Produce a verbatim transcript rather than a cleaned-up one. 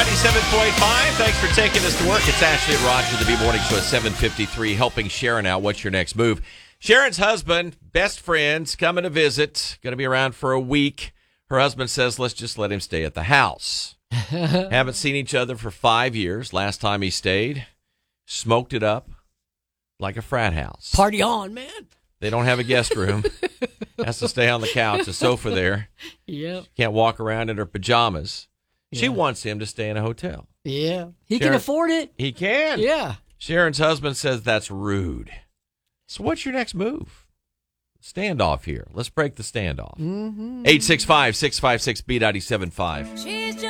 ninety-seven point five. Thanks for taking us to work. It's Ashley and Roger, the B Morning Show at seven fifty-three, helping Sharon out. What's your next move? Sharon's husband, best friends, coming to visit. Going to be around for a week. Her husband says, let's just let him stay at the house. Haven't seen each other for five years. Last time he stayed, smoked it up like a frat house. Party on, man. They don't have a guest room. Has to stay on the couch, a sofa there. Yep. Can't walk around in her pajamas. She Yeah. wants him to stay in a hotel. Yeah. He Sharon, can afford it. He can. Yeah. Sharon's husband says that's rude. So what's your next move? Standoff here. Let's break the standoff. Mm-hmm. eight six five, six five six, B nine seven five. She's just